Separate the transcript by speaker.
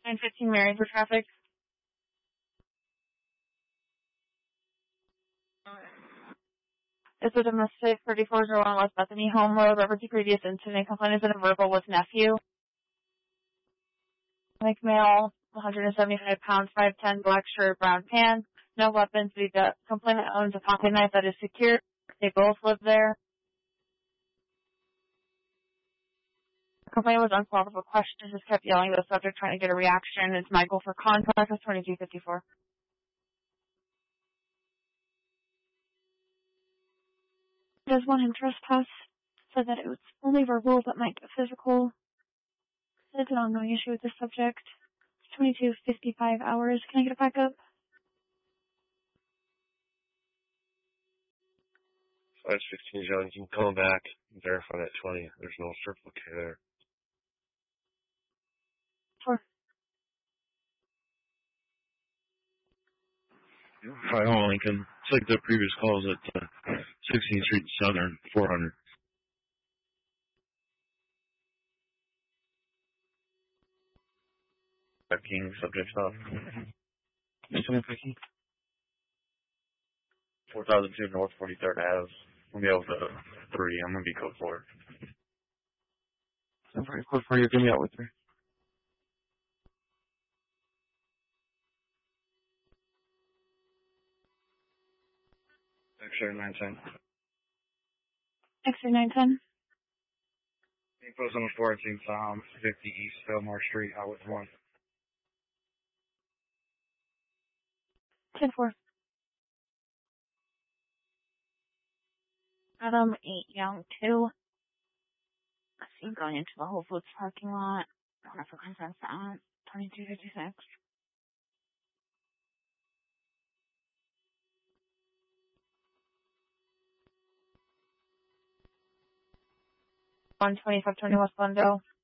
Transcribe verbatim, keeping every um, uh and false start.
Speaker 1: nine fifteen Mary for traffic. It's a domestic thirty-four oh one West Bethany Home Road. Reference to previous incident. Complaint is in a verbal with nephew. Like male, one hundred seventy-five pounds, five ten, black shirt, brown pants. No weapons. The complainant owns a pocket knife that is secure. They both live there. The complainant was uncooperative with questions, just kept yelling at the subject, trying to get a reaction. It's Michael for contact with twenty-two fifty-four. Does one in trespass? Said that it was only verbal but might get physical. It's an ongoing issue with the subject. It's twenty-two fifty-five hours. Can I get it back up?
Speaker 2: five fifteen, John. You can call back and verify that twenty. There's no Circle K there.
Speaker 1: Four.
Speaker 2: Hi, all Lincoln. It's like the previous calls at uh, sixteenth Street Southern, four hundred. King, subject stop. Listening, Vicky? four thousand two North forty-third Ave. We'll be able to three. I'm going to be code four. I'm very close for you. Get me out with her. X-ray nine ten.
Speaker 1: X-ray nine ten.
Speaker 2: Being posted on the fourteenth, um, fifty East Fillmore Street, I was one.
Speaker 1: ten four. Adam eight Young two. I see going into the Whole Foods parking lot. I don't know if it concerns that. twenty-two fifty-six. one twenty-five twenty West Glendale.